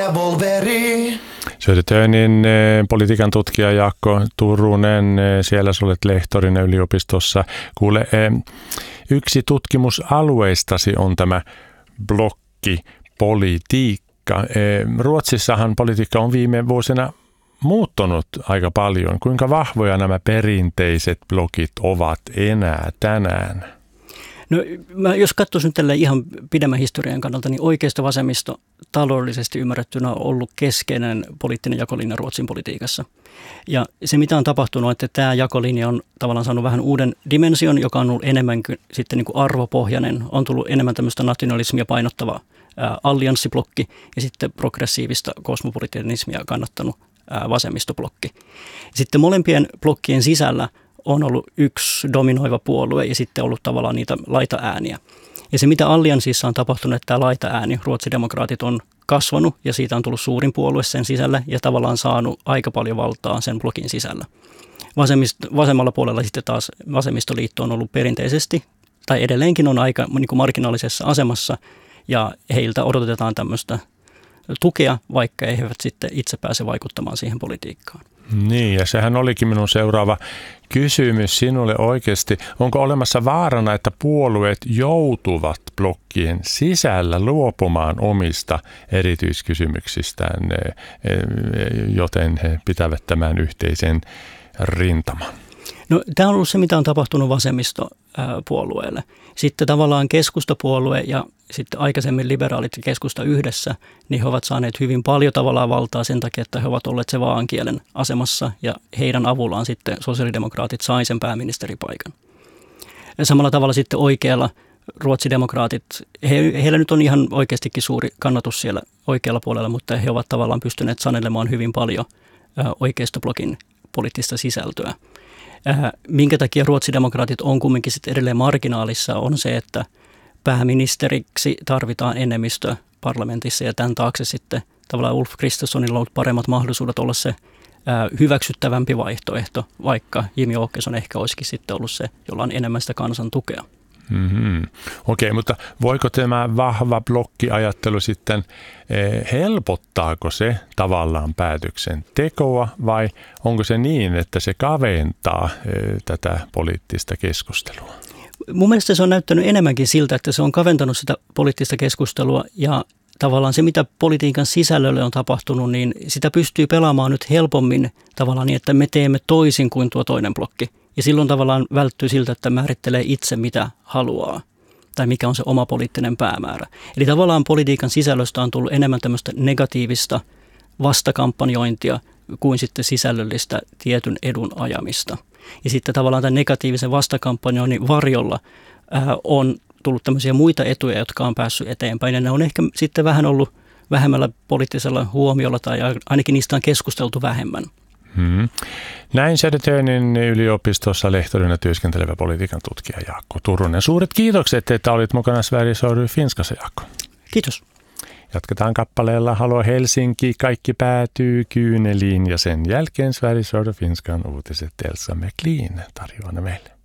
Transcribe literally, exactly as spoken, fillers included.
Volveri. Södertörnin politiikan tutkija Jaakko Turunen, siellä sä olet lehtorina yliopistossa. Kuule, yksi tutkimusalueistasi on tämä blokkipolitiikka. Ruotsissahan politiikka on viime vuosina muuttunut aika paljon. Kuinka vahvoja nämä perinteiset blokit ovat enää tänään? No, mä jos katsoisin tällä ihan pidemmän historian kannalta, niin oikeisto vasemmisto taloudellisesti ymmärrettynä on ollut keskeinen poliittinen jakolinja Ruotsin politiikassa. Ja se, mitä on tapahtunut, että tämä jakolinja on tavallaan saanut vähän uuden dimension, joka on ollut enemmän kuin, sitten niin kuin arvopohjainen, on tullut enemmän tämmöistä nationalismia painottava ää, allianssiblokki ja sitten progressiivista kosmopolitanismia kannattanut ää, vasemmistoblokki. Sitten molempien blokkien sisällä on ollut yksi dominoiva puolue ja sitten ollut tavallaan niitä laitaääniä. Ja se, mitä allianssissa on tapahtunut, että tämä laitaääni, ruotsidemokraatit, on kasvanut ja siitä on tullut suurin puolue sen sisällä ja tavallaan saanut aika paljon valtaa sen blokin sisällä. Vasemmist- vasemmalla puolella sitten taas vasemmistoliitto on ollut perinteisesti tai edelleenkin on aika niin kuin marginaalisessa asemassa ja heiltä odotetaan tämmöistä tukea, vaikka he eivät sitten itse pääse vaikuttamaan siihen politiikkaan. Niin, ja sehän olikin minun seuraava kysymys sinulle oikeasti. Onko olemassa vaarana, että puolueet joutuvat blokkien sisällä luopumaan omista erityiskysymyksistään, joten he pitävät tämän yhteisen rintaman? No, tämä on ollut se, mitä on tapahtunut vasemmistopuolueelle. Sitten tavallaan keskustapuolue ja sitten aikaisemmin liberaalit ja keskusta yhdessä, niin he ovat saaneet hyvin paljon tavallaan valtaa sen takia, että he ovat olleet se vaankielen asemassa ja heidän avullaan sitten sosiaalidemokraatit sai sen pääministeripaikan. Ja samalla tavalla sitten oikealla ruotsidemokraatit, he, heillä nyt on ihan oikeastikin suuri kannatus siellä oikealla puolella, mutta he ovat tavallaan pystyneet sanelemaan hyvin paljon oikeistoblokin poliittista sisältöä. Minkä takia ruotsidemokraatit on kumminkin sitten edelleen marginaalissa on se, että pääministeriksi tarvitaan enemmistö parlamentissa ja tämän taakse sitten tavallaan Ulf Kristerssonilla on ollut paremmat mahdollisuudet olla se hyväksyttävämpi vaihtoehto, vaikka Jimmie Åkesson ehkä olisikin sitten ollut se, jolla on enemmän sitä kansan tukea. Mm-hmm. Okei, mutta voiko tämä vahva blokkiajattelu sitten, eh, helpottaako se tavallaan päätöksentekoa vai onko se niin, että se kaventaa eh, tätä poliittista keskustelua? Mun mielestä se on näyttänyt enemmänkin siltä, että se on kaventanut sitä poliittista keskustelua ja tavallaan se, mitä politiikan sisällölle on tapahtunut, niin sitä pystyy pelaamaan nyt helpommin tavallaan niin, että me teemme toisin kuin tuo toinen blokki. Ja silloin tavallaan välttyy siltä, että määrittelee itse mitä haluaa tai mikä on se oma poliittinen päämäärä. Eli tavallaan politiikan sisällöstä on tullut enemmän tämmöistä negatiivista vastakampanjointia kuin sitten sisällöllistä tietyn edun ajamista. Ja sitten tavallaan tämän negatiivisen vastakampanjoinnin varjolla ää, on tullut tämmöisiä muita etuja, jotka on päässyt eteenpäin. Ja ne on ehkä sitten vähän ollut vähemmällä poliittisella huomiolla tai ainakin niistä on keskusteltu vähemmän. Hmm. Näin Södertörnin yliopistossa lehtorina työskentelevä politiikan tutkija Jaakko Turunen. Suuret kiitokset, että olit mukana Sveriges Radio Finskassa, Jaakko. Kiitos. Jatketaan kappaleella Halo Helsinki, kaikki päätyy kyyneliin ja sen jälkeen Sveriges Radio Finskan uutiset Elsa McLean tarjoaa meille.